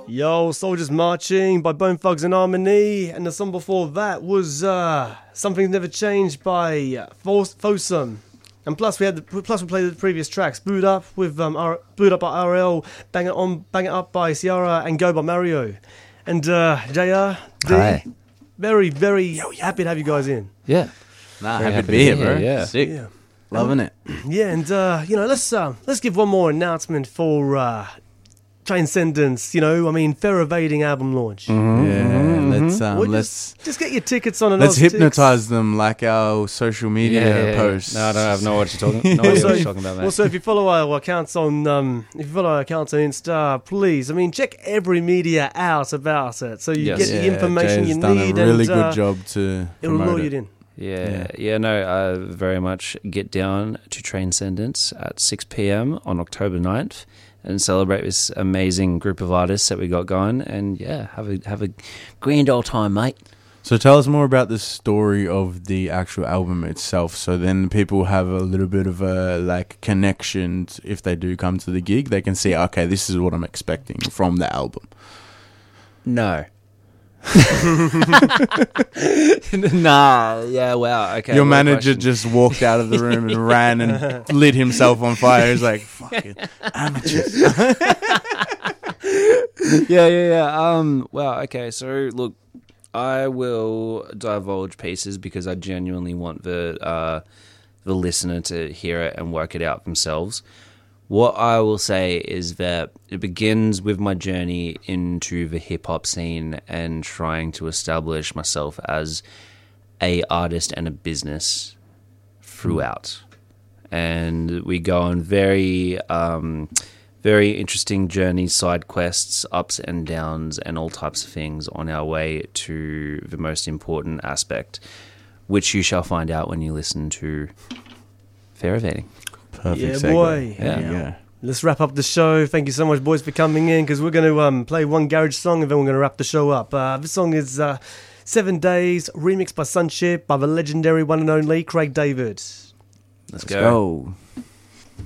Yo, Soldiers Marching by Bone Thugs and Harmony, and the song before that was Something's Never Changed by Fossum. And plus we played the previous tracks, Boot Up with Boot Up by RL, Bang It Up by Ciara, and Go by Mario. And JR, D, Hi. very, very happy to have you guys in. Yeah. Nah, Very happy to be here, bro. Yeah. Sick. Yeah. Loving it. Yeah, and let's give one more announcement for Transcendence. Fair Evading album launch. Let's Just get your tickets on. let's hypnotize them like our social media posts. No, I don't know what you're talking. No idea what you're talking about, mate. Also, if you follow our accounts on Insta, please, check every media out about it, so you get the information Jay's you done need. a really and, good job to It'll lure promote you it. in. Very much get down to Transcendence at 6 p.m. on October 9th and celebrate this amazing group of artists that we got going, and have a grand old time, mate. So tell us more about the story of the actual album itself, so then people have a little bit of a connection. If they do come to the gig, they can see, okay, this is what I'm expecting from the album. No. Nah, yeah, wow, okay. Your what a manager question. just walked out of the room and ran and lit himself on fire. He's like, fucking amateurs. Wow, okay, so look, I will divulge pieces because I genuinely want the listener to hear it and work it out themselves. What I will say is that it begins with my journey into the hip-hop scene and trying to establish myself as a artist and a business throughout. And we go on very interesting journeys, side quests, ups and downs, and all types of things on our way to the most important aspect, which you shall find out when you listen to Fair Evading. Perfect Yeah, segue. boy. Yeah. Let's wrap up the show. Thank you so much, boys, for coming in, because we're going to play one garage song and then we're going to wrap the show up. This song is 7 Days, remixed by Sunship by the legendary one and only Craig David. Let's go. go.